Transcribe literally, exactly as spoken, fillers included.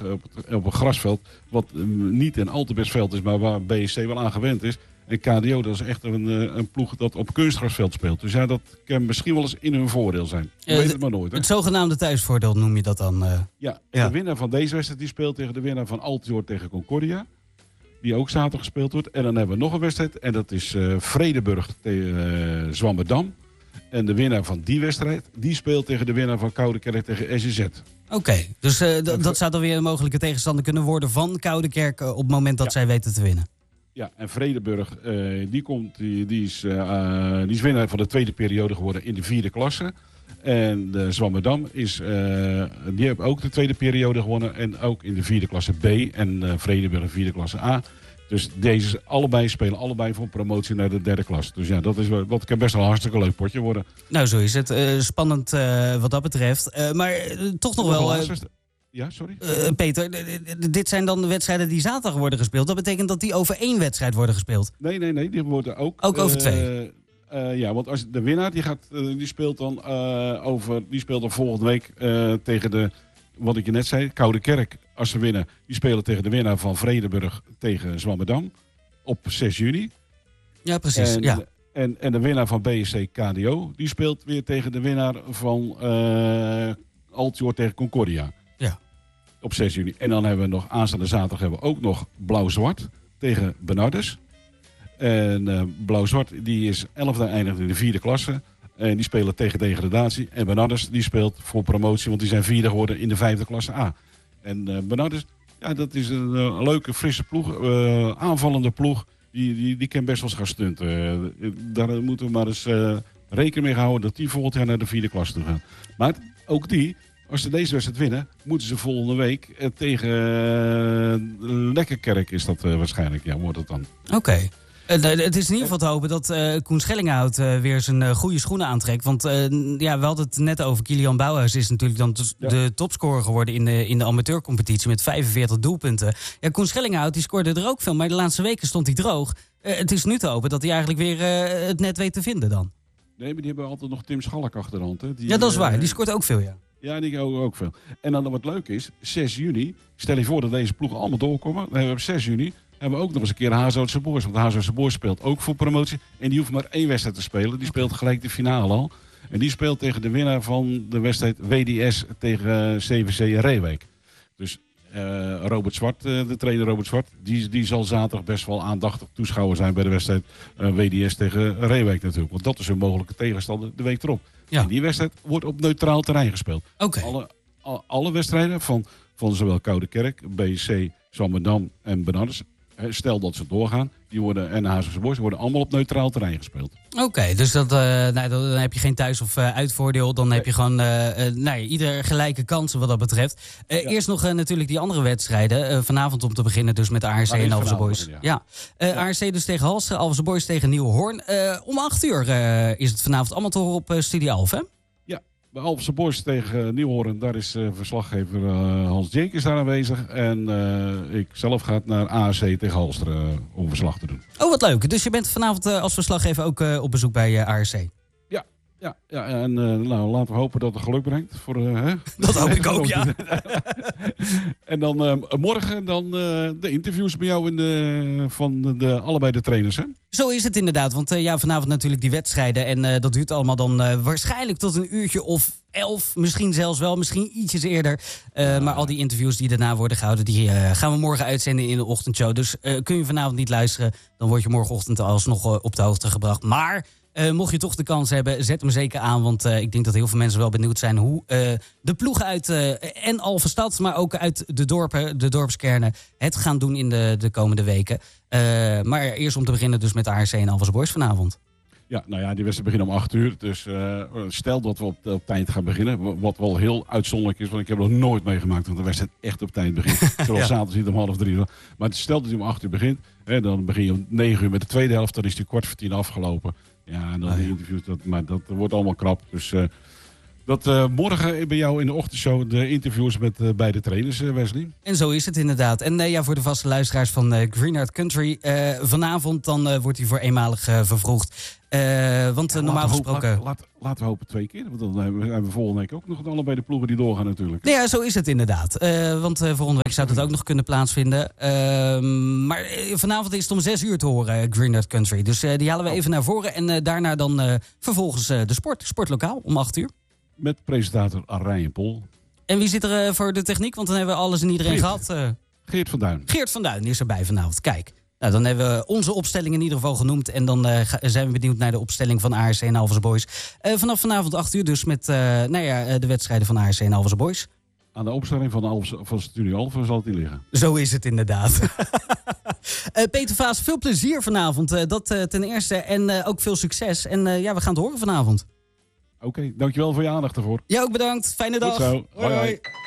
op, het, op een grasveld. Wat um, niet een al te best veld is, maar waar B S C wel aan gewend is. En K D O, dat is echt een, een ploeg dat op kunstgrasveld speelt. Dus ja, dat kan misschien wel eens in hun voordeel zijn. Je uh, weet het maar nooit. Hè? Het zogenaamde thuisvoordeel noem je dat dan? Uh... Ja, ja, de winnaar van deze wedstrijd die speelt tegen de winnaar van Altior tegen Concordia. Die ook zaterdag gespeeld wordt. En dan hebben we nog een wedstrijd. En dat is uh, Vredenburg tegen uh, Zwammerdam. En de winnaar van die wedstrijd, die speelt tegen de winnaar van Koudekerk tegen S Z. Oké, okay, dus uh, d- dat zou dan weer een mogelijke tegenstander kunnen worden van Koudekerk uh, op het moment dat ja. zij weten te winnen. Ja, en Vredenburg, uh, die, komt, die, die, is, uh, die is winnaar van de tweede periode geworden in de vierde klasse. En de Zwammerdam is, uh, die heeft ook de tweede periode gewonnen. En ook in de vierde klasse B. En uh, Vredenburg in de vierde klasse A. Dus deze allebei spelen allebei voor promotie naar de derde klas. Dus ja, dat, is, dat kan best wel een hartstikke leuk potje worden. Nou, zo is het. Uh, spannend uh, wat dat betreft. Uh, maar uh, toch nog wel... Uh, ja, sorry? Uh, Peter, d- d- dit zijn dan de wedstrijden die zaterdag worden gespeeld. Dat betekent dat die over één wedstrijd worden gespeeld? Nee, nee, nee. Die worden ook... Ook over uh, twee? Uh, ja, want als de winnaar die gaat, uh, die speelt dan uh, over, die speelt dan volgende week uh, tegen de, wat ik je net zei, Koudekerk. Als ze winnen, die spelen tegen de winnaar van Vredenburg tegen Zwammerdam op zes juni. Ja, precies. En, ja. en, en de winnaar van B S C K D O, die speelt weer tegen de winnaar van uh, Altior tegen Concordia. Ja. Op zes juni. En dan hebben we nog, aanstaande zaterdag hebben we ook nog Blauw-Zwart tegen Bernardus. En uh, Blauw-Zwart die is elfde eindigd in de vierde klasse. En die spelen tegen degradatie. En Bernardus die speelt voor promotie, want die zijn vierde geworden in de vijfde klasse A. En uh, Bernardus, ja, dat is een, een leuke, frisse ploeg. Uh, aanvallende ploeg. Die, die, die kan best wel eens gaan stunten. Uh, daar moeten we maar eens uh, rekening mee houden dat die volgend jaar naar de vierde klasse toe gaan. Maar ook die, als ze deze wedstrijd winnen, moeten ze volgende week uh, tegen uh, Lekkerkerk is dat uh, waarschijnlijk. Ja, wordt het dan. Oké. Okay. Uh, het is in ieder geval te hopen dat uh, Koen Schellinghout uh, weer zijn uh, goede schoenen aantrekt. Want uh, ja, we hadden het net over. Kilian Bouwhuis is natuurlijk dan t- ja. de topscorer geworden in de, in de amateurcompetitie met vijfenveertig doelpunten. Ja, Koen Schellinghout die scoorde er ook veel, maar de laatste weken stond hij droog. Uh, het is nu te hopen dat hij eigenlijk weer uh, het net weet te vinden dan. Nee, maar die hebben altijd nog Tim Schalk achter de hand. Hè? Die, ja, dat is waar. Uh, die scoort ook veel, ja. Ja, die ook, ook veel. En dan wat leuk is, zes juni, stel je voor dat deze ploegen allemaal doorkomen. Dan hebben we op zes juni... hebben we ook nog eens een keer de Hazoutse Boys. Want de Hazoutse Boys speelt ook voor promotie. En die hoeft maar één wedstrijd te spelen. Die speelt gelijk de finale al. En die speelt tegen de winnaar van de wedstrijd W D S tegen C V C Reewijk. Dus uh, Robert Zwart, uh, de trainer Robert Zwart... Die, die zal zaterdag best wel aandachtig toeschouwer zijn bij de wedstrijd uh, W D S tegen Reewijk natuurlijk. Want dat is een mogelijke tegenstander de week erop. Ja. En die wedstrijd wordt op neutraal terrein gespeeld. Okay. Alle, al, alle wedstrijden van, van zowel Koudekerk, B S C, Zwammerdam en Bernardus... Stel dat ze doorgaan, die worden, en de Hazense Boys worden allemaal op neutraal terrein gespeeld. Oké, okay, dus dat, uh, nou, dan heb je geen thuis- of uh, uitvoordeel. Dan nee. heb je gewoon uh, uh, nou, ieder gelijke kansen wat dat betreft. Uh, ja. Eerst nog uh, natuurlijk die andere wedstrijden. Uh, vanavond om te beginnen dus met A R C en Alphense Boys. Ja. Ja. Uh, ja. A R C dus tegen Halster, Alphense Boys tegen Nieuwehoorn. Uh, om acht uur uh, is het vanavond allemaal te horen op uh, Studio Alphen, hè? Bij Alphense Boys tegen uh, Nieuwhoorn, daar is uh, verslaggever uh, Hans Jenkins daar aanwezig. En uh, ik zelf ga naar A R C tegen Halster uh, om verslag te doen. Oh, wat leuk. Dus je bent vanavond uh, als verslaggever ook uh, op bezoek bij uh, A R C? Ja, ja, ja en uh, nou, laten we hopen dat het geluk brengt. Voor, uh, hè? Dat hoop ik ook, ja. En dan uh, morgen dan, uh, de interviews bij jou in de, van de, de, allebei de trainers, hè? Zo is het inderdaad, want uh, ja, vanavond natuurlijk die wedstrijden. En uh, dat duurt allemaal dan uh, waarschijnlijk tot een uurtje of elf. Misschien zelfs wel, misschien ietsjes eerder. Uh, ja. Maar al die interviews die daarna worden gehouden, die uh, gaan we morgen uitzenden in de ochtendshow. Dus uh, kun je vanavond niet luisteren, dan word je morgenochtend alsnog uh, op de hoogte gebracht. Maar uh, mocht je toch de kans hebben, zet hem zeker aan. Want uh, ik denk dat heel veel mensen wel benieuwd zijn hoe uh, de ploegen uit uh, en Alphenstad, maar ook uit de dorpen, de dorpskernen, het gaan doen in de, de komende weken. Uh, maar eerst om te beginnen dus met A R C en Alphense Boys vanavond. Ja, nou ja, die wedstrijd begint om acht uur. Dus uh, stel dat we op, op tijd gaan beginnen. Wat wel heel uitzonderlijk is, want ik heb nog nooit meegemaakt dat de wedstrijd echt op tijd begint. Zoals ja. zaterdag niet om half drie. Maar stel dat hij om acht uur begint. Hè, dan begin je om negen uur met de tweede helft. Dan is die kwart voor tien afgelopen. Ja, en dan oh, ja. de interviews. Dat, maar dat wordt allemaal krap. Dus uh, Dat uh, morgen bij jou in de ochtendshow de interviews met uh, beide trainers, uh, Wesley. En zo is het inderdaad. En uh, ja, voor de vaste luisteraars van uh, Greenyard Country. Uh, vanavond dan uh, wordt hij voor eenmalig uh, vervroegd. Uh, want uh, ja, normaal laten gesproken... Hopen, laat, laat, laten we hopen twee keer. Want dan hebben we, hebben we volgende week ook nog allebei de ploegen die doorgaan natuurlijk. Nou ja, zo is het inderdaad. Uh, want uh, volgende week zou dat ook nog kunnen plaatsvinden. Uh, maar uh, vanavond is het om zes uur te horen, uh, Greenyard Country. Dus uh, die halen we even naar voren. En uh, daarna dan uh, vervolgens uh, de sport. Sportlokaal om acht uur. Met presentator Arijn Pol. En wie zit er uh, voor de techniek? Want dan hebben we alles en iedereen Geert. gehad. Uh, Geert van Duin. Geert van Duin is erbij vanavond. Kijk. Nou, dan hebben we onze opstelling in ieder geval genoemd. En dan uh, zijn we benieuwd naar de opstelling van A R C en Alphas Boys. Uh, vanaf vanavond acht uur dus met uh, nou ja, de wedstrijden van A R C en Alphas Boys. Aan de opstelling van, Alphas, van Studio Alphen zal het niet liggen. Zo is het inderdaad. uh, Peter Vaas, veel plezier vanavond. Uh, dat uh, ten eerste. En uh, ook veel succes. En uh, ja, we gaan het horen vanavond. Oké, okay, dankjewel voor je aandacht ervoor. Jij ook bedankt. Fijne dag. Goed zo. Hoi, hoi. hoi.